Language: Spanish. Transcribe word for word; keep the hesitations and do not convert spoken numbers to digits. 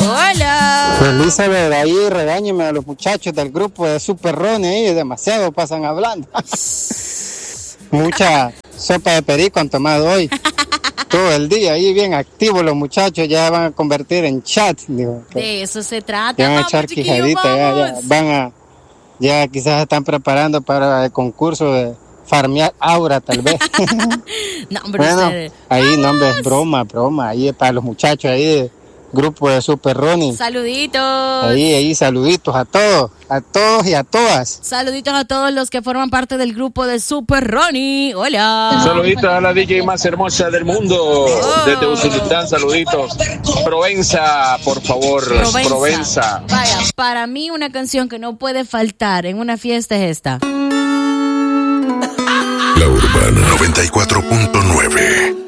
Hola. Elizabeth, ahí regáñeme a los muchachos del grupo de Super Ronnie, ahí demasiado pasan hablando. Mucha sopa de perico han tomado hoy. Todo el día, ahí bien activos los muchachos, ya van a convertir en chat. Digo, de eso se trata. Ya van a vamos, echar quijadita, ya, ya van a, ya quizás están preparando para el concurso de farmear aura, tal vez. No, hombre, bueno, ustedes. ahí, ¡Vamos! no, hombre, es broma, broma, ahí es para los muchachos ahí de grupo de Super Ronnie. Saluditos. Ahí, ahí, saluditos a todos, a todos y a todas. Saluditos a todos los que forman parte del grupo de Super Ronnie. Hola. Saluditos a la D J más hermosa del mundo. Oh. Desde Usulután, saluditos. Provenza, por favor. Provenza. Provenza. Vaya, para mí una canción que no puede faltar en una fiesta es esta. La Urbana noventa y cuatro punto nueve.